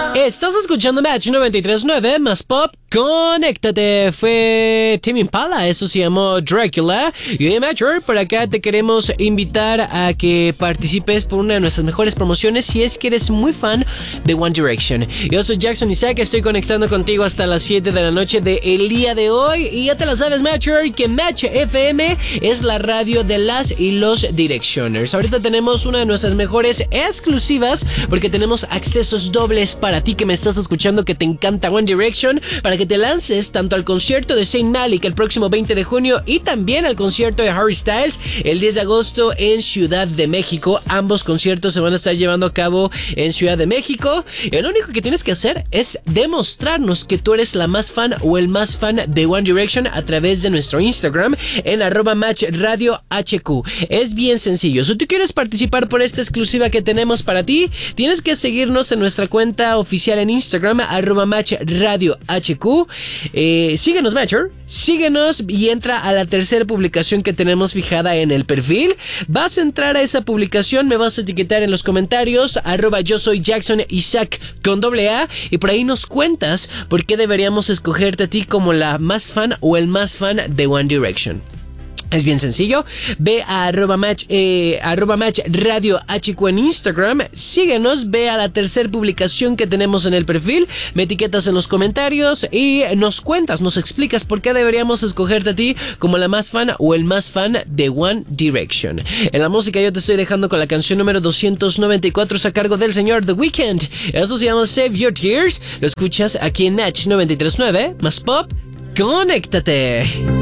Estás escuchando Match 93.9 más Pop. Conéctate. Fue Tame Impala, eso se llamó Dracula. Y hoy, Matcher, por acá te queremos invitar a que participes por una de nuestras mejores promociones si es que eres muy fan de One Direction. Yo soy Jackson Isaac, estoy conectando contigo hasta las 7 de la noche del día de hoy. Y ya te la sabes, Matcher, que Match FM es la radio de las y los Directioners. Ahorita tenemos una de nuestras mejores exclusivas porque tenemos accesos dobles para ti que me estás escuchando, que te encanta One Direction, para que te lances tanto al concierto de Zayn Malik el próximo 20 de junio y también al concierto de Harry Styles el 10 de agosto en Ciudad de México. Ambos conciertos se van a estar llevando a cabo en Ciudad de México. Y lo único que tienes que hacer es demostrarnos que tú eres la más fan o el más fan de One Direction a través de nuestro Instagram en @matchradiohq. Es bien sencillo. Si tú quieres participar por esta exclusiva que tenemos para ti, tienes que seguirnos en nuestra cuenta oficial en Instagram @matchradiohq. Síguenos, Matcher, síguenos y entra a la tercera publicación que tenemos fijada en el perfil. Vas a entrar a esa publicación, me vas a etiquetar en los comentarios @yo soy Jackson Isaac con AA, y por ahí nos cuentas por qué deberíamos escogerte a ti como la más fan o el más fan de One Direction. Es bien sencillo, ve a @match radio HQ en Instagram, síguenos, ve a la tercera publicación que tenemos en el perfil, me etiquetas en los comentarios y nos cuentas, nos explicas por qué deberíamos escogerte a ti como la más fan o el más fan de One Direction. En la música yo te estoy dejando con la canción número 294 a cargo del señor The Weeknd. Eso se llama Save Your Tears. Lo escuchas aquí en Match 93.9 más Pop. Conéctate.